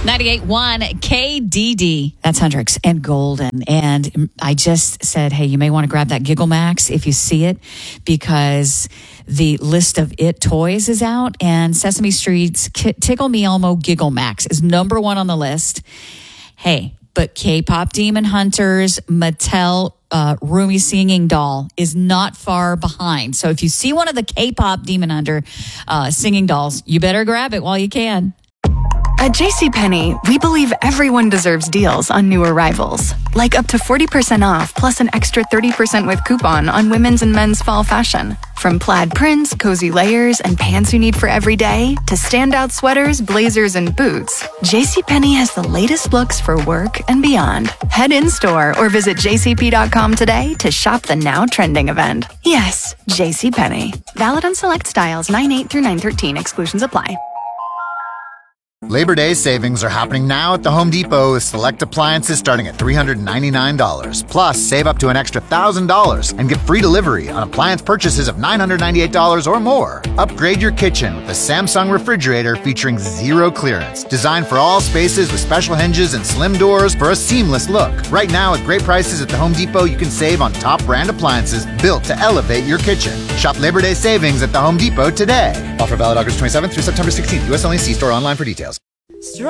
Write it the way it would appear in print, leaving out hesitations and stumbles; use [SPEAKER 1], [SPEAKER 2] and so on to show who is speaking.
[SPEAKER 1] 98.1 KDD. That's Hendrix and Golden. And I just said, hey, you may want to grab that Giggle Max if you see it, because the list of it toys is out, and Sesame Street's Tickle Me Elmo Giggle Max is number one on the list. Hey, but K-pop Demon Hunters, Mattel Roomy Singing Doll is not far behind. So if you see one of the K-pop Demon Hunter singing dolls, you better grab it while you can.
[SPEAKER 2] At JCPenney, we believe everyone deserves deals on new arrivals, like up to 40% off plus an extra 30% with coupon on women's and men's fall fashion. From plaid prints, cozy layers, and pants you need for every day, to standout sweaters, blazers, and boots, JCPenney has the latest looks for work and beyond. Head in-store or visit jcp.com today to shop the now trending event. Yes, JCPenney. Valid on select styles 9/8 through 9/13. Exclusions apply.
[SPEAKER 3] Labor Day savings are happening now at the Home Depot with select appliances starting at $399. Plus, save up to an extra $1,000 and get free delivery on appliance purchases of $998 or more. Upgrade your kitchen with the Samsung refrigerator featuring zero clearance. Designed for all spaces with special hinges and slim doors for a seamless look. Right now, at great prices at the Home Depot, you can save on top brand appliances built to elevate your kitchen. Shop Labor Day savings at the Home Depot today. Offer valid August 27th through September 16th. U.S. only. See store online for details.